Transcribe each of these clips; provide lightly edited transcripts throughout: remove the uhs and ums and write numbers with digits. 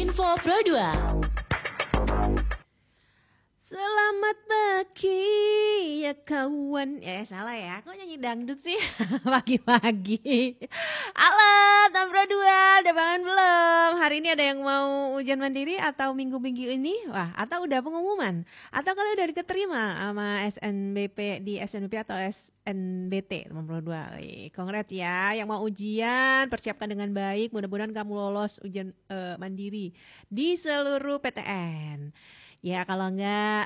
Info Pro 2. Selamat pagi ya kawan. Salah ya, kok nyanyi dangdut sih pagi-pagi. Halo Tom Pro 2, udah bangun belum? Hari ini ada yang mau ujian mandiri atau minggu-minggu ini? Wah, atau udah pengumuman? Atau kalau udah diterima sama SNBP di SNBP atau SNBT Tom Pro 2. Congrats ya yang mau ujian, persiapkan dengan baik. Mudah-mudahan kamu lolos ujian mandiri di seluruh PTN. Ya kalau enggak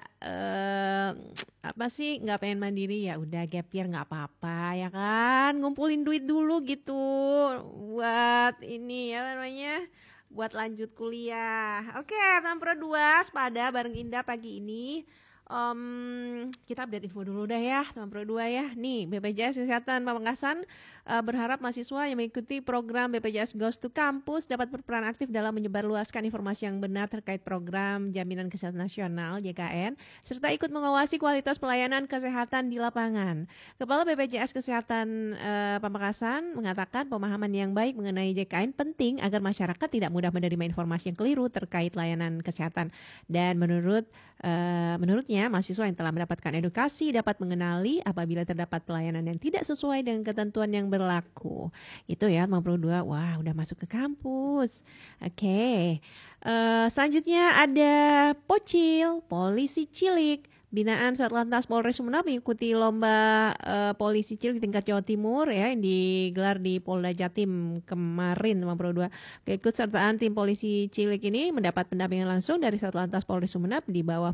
nggak pengen mandiri ya udah gap year nggak apa-apa ya kan, ngumpulin duit dulu gitu buat ini ya namanya buat lanjut kuliah. Oke, Tom Pro 2 sepada bareng Indah pagi ini. Kita update info dulu dah ya Tom Pro 2 ya. Nih BPJS Kesehatan Pamekasan berharap mahasiswa yang mengikuti program BPJS Goes to Campus dapat berperan aktif dalam menyebarluaskan informasi yang benar terkait program Jaminan Kesehatan Nasional JKN serta ikut mengawasi kualitas pelayanan kesehatan di lapangan. Kepala BPJS Kesehatan Pamekasan mengatakan pemahaman yang baik mengenai JKN penting agar masyarakat tidak mudah menerima informasi yang keliru terkait layanan kesehatan. Dan menurutnya mahasiswa yang telah mendapatkan edukasi dapat mengenali apabila terdapat pelayanan yang tidak sesuai dengan ketentuan yang berlaku. Itu ya 52. Wah, udah masuk ke kampus. Oke. Selanjutnya ada Pocil, polisi cilik. Binaan Satlantas Polres Sumeneb mengikuti lomba polisi cilik di tingkat Jawa Timur ya yang digelar di Polda Jatim kemarin 52. Keikutsertaan tim polisi cilik ini mendapat pendampingan langsung dari Satlantas Polres Sumeneb di bawah